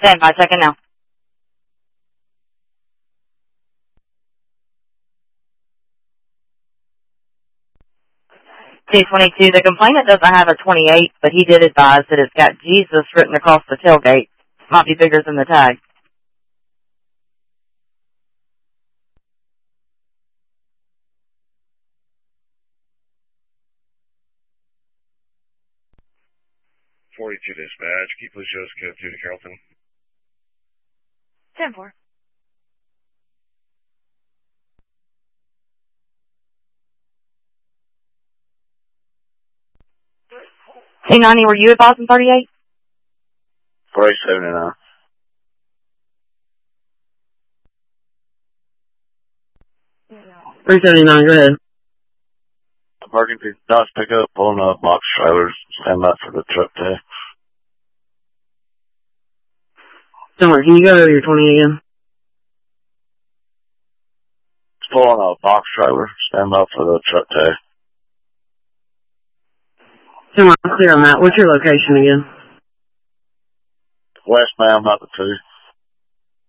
Stand by, second now. 222, the complainant doesn't have a 28, but he did advise that it's got Jesus written across the tailgate. Might be bigger than the tag. .42 dispatch. Can you please show us code 2 to Carrollton? 10-4. T90, were you advising 38? 479. .379, go ahead. Burgundy Dodge pickup pulling up box trailers. Stand by for the truck tag. Somewhere, can you go over your 20 again? It's pulling up box trailer. Stand by for the truck tag. Somewhere, I'm clear on that. What's your location again? Westbound, about the 2.